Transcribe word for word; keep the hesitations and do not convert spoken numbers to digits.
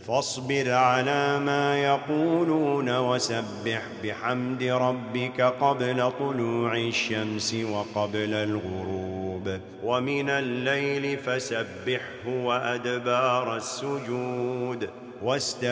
فاصبر على ما يقولون وسبح بحمد ربك قبل طلوع الشمس وقبل الغروب ومن الليل فسبحه وأدبار السجود واستغفر